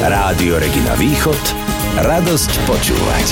Rádio Regina Východ. Radosť počúvať.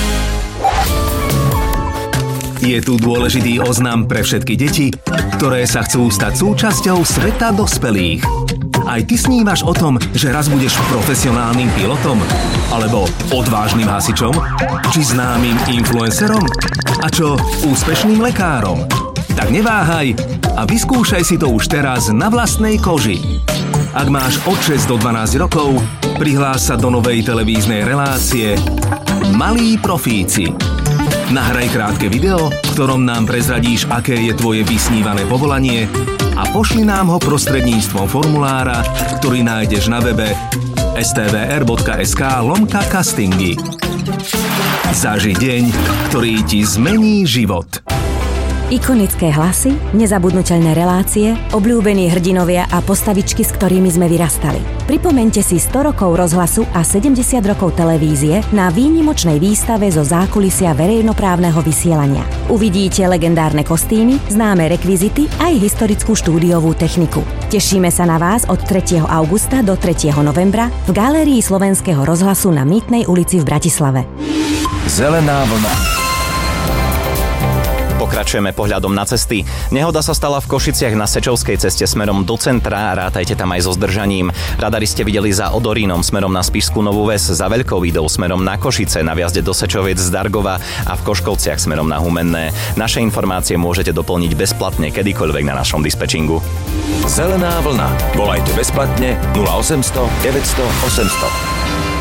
Je tu dôležitý oznam pre všetky deti, ktoré sa chcú stať súčasťou sveta dospelých. Aj ty snívaš o tom, že raz budeš profesionálnym pilotom? Alebo odvážnym hasičom? Či známym influencerom? A čo úspešným lekárom? Tak neváhaj a vyskúšaj si to už teraz na vlastnej koži. Ak máš od 6 do 12 rokov, prihlás sa do novej televíznej relácie Malí profíci. Nahraj krátke video, v ktorom nám prezradíš, aké je tvoje vysnívané povolanie a pošli nám ho prostredníctvom formulára, ktorý nájdeš na webe stvr.sk/castingy. Zaži deň, ktorý ti zmení život. Ikonické hlasy, nezabudnuteľné relácie, obľúbení hrdinovia a postavičky, s ktorými sme vyrastali. Pripomeňte si 100 rokov rozhlasu a 70 rokov televízie na výnimočnej výstave zo zákulisia verejnoprávneho vysielania. Uvidíte legendárne kostýmy, známe rekvizity aj historickú štúdiovú techniku. Tešíme sa na vás od 3. augusta do 3. novembra v galérii Slovenského rozhlasu na Mýtnej ulici v Bratislave. Zelená vlna. Pokračujeme pohľadom na cesty. Nehoda sa stala v Košiciach na Sečovskej ceste smerom do centra, rátajte tam aj so zdržaním. Radari ste videli za Odorínom smerom na Spišskú Novú Ves, za Veľkou Vídou smerom na Košice, na vjazde do Sečoviec z Dargova a v Koškovciach smerom na Humenné. Naše informácie môžete doplniť bezplatne kedykoľvek na našom dispečingu. Zelená vlna. Volajte bezplatne 0800 900 800.